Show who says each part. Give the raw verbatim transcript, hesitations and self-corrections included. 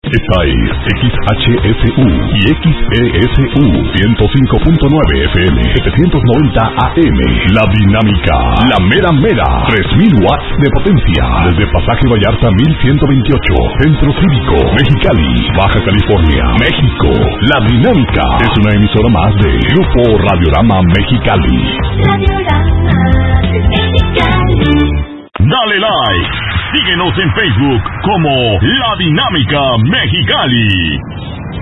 Speaker 1: Esta es X H S U y X E S U ciento cinco punto nueve F M, setecientos noventa A M. La Dinámica, la mera mera, tres mil watts de potencia. Desde Pasaje Vallarta mil ciento veintiocho, Centro Cívico, Mexicali, Baja California, México. La Dinámica es una emisora más de Grupo Radiorama Mexicali.
Speaker 2: Radiorama Mexicali.
Speaker 3: Dale like. Síguenos en Facebook como La Dinámica Mexicali.